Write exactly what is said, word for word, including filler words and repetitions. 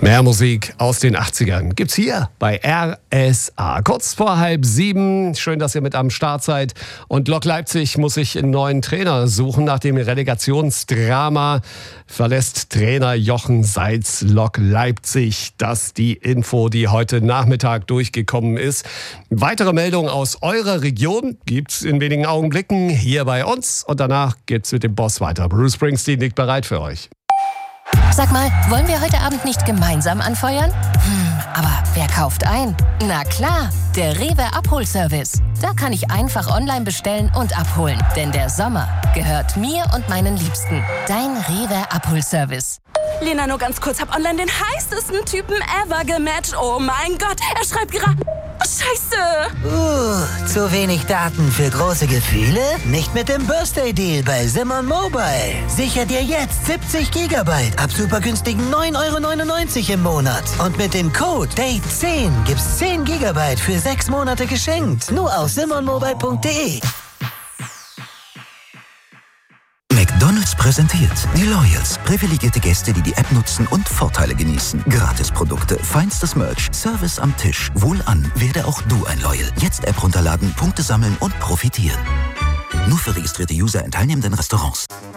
Mehr Musik aus den achtzigern gibt's hier bei R S A. Kurz vor halb sieben. Schön, dass ihr mit am Start seid. Und Lok Leipzig muss sich einen neuen Trainer suchen. Nach dem Relegationsdrama verlässt Trainer Jochen Seitz Lok Leipzig. Das die Info, die heute Nachmittag durchgekommen ist. Weitere Meldungen aus eurer Region gibt's in wenigen Augenblicken hier bei uns. Und danach geht's mit dem Boss weiter. Bruce Springsteen liegt bereit für euch. Sag mal, wollen wir heute Abend nicht gemeinsam anfeuern? Hm, aber wer kauft ein? Na klar, der Rewe Abholservice. Da kann ich einfach online bestellen und abholen. Denn der Sommer gehört mir und meinen Liebsten. Dein Rewe Abholservice. Lena, nur ganz kurz, hab online den heißesten Typen ever gematcht. Oh mein Gott, er schreibt gerade... Scheiße! Uh, zu wenig Daten für große Gefühle? Nicht mit dem Birthday Deal bei Simon Mobile. Sicher dir jetzt siebzig Gigabyte ab super günstigen neun Euro neunundneunzig im Monat. Und mit dem Code Date zehn gibt's zehn Gigabyte für sechs Monate geschenkt. Nur auf simon mobile punkt de. McDonald's präsentiert die Loyals. Privilegierte Gäste, die die App nutzen und Vorteile genießen. Gratisprodukte, feinstes Merch, Service am Tisch. Wohlan, werde auch du ein Loyal. Jetzt App runterladen, Punkte sammeln und profitieren. Nur für registrierte User in teilnehmenden Restaurants.